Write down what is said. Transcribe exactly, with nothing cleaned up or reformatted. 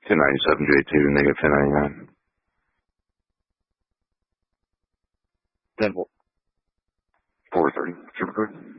ten ninety-seven J two, negative ten ninety-nine. Ten four thirty, super quick.